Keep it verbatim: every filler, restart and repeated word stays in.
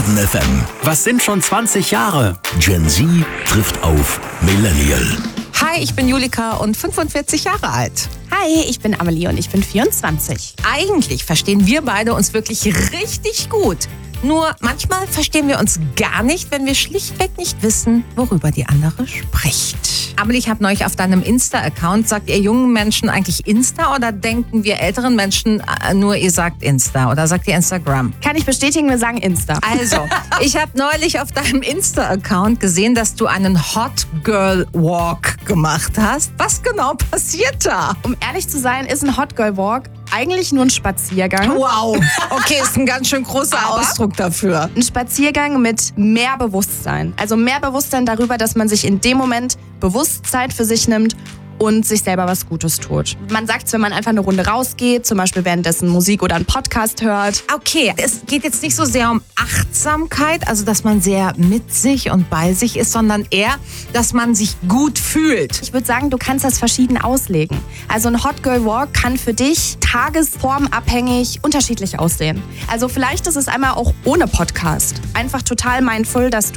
Baden F M. Was sind schon zwanzig Jahre? Gen Z trifft auf Millennial. Hi, ich bin Julika und fünfundvierzig Jahre alt. Hi, ich bin Amelie und ich bin vierundzwanzig. Eigentlich verstehen wir beide uns wirklich richtig gut. Nur manchmal verstehen wir uns gar nicht, wenn wir schlichtweg nicht wissen, worüber die andere spricht. Amelie, ich habe neulich auf deinem Insta-Account, sagt ihr jungen Menschen eigentlich Insta oder denken wir älteren Menschen äh, nur, ihr sagt Insta oder sagt ihr Instagram? Kann ich bestätigen, wir sagen Insta. Also, ich habe neulich auf deinem Insta-Account gesehen, dass du einen Hot Girl Walk gemacht hast. Was genau passiert da? Um ehrlich zu sein, ist ein Hot Girl Walk eigentlich nur ein Spaziergang. Wow, okay, ist ein ganz schön großer Aber Ausdruck dafür. Ein Spaziergang mit mehr Bewusstsein. Also mehr Bewusstsein darüber, dass man sich in dem Moment bewusst Zeit für sich nimmt und sich selber was Gutes tut. Man sagt es, wenn man einfach eine Runde rausgeht, zum Beispiel währenddessen Musik oder einen Podcast hört. Okay, es geht jetzt nicht so sehr um Achtsamkeit, also dass man sehr mit sich und bei sich ist, sondern eher, dass man sich gut fühlt. Ich würde sagen, du kannst das verschieden auslegen. Also ein Hot Girl Walk kann für dich tagesformabhängig unterschiedlich aussehen. Also vielleicht ist es einmal auch ohne Podcast. Einfach total mindful, dass du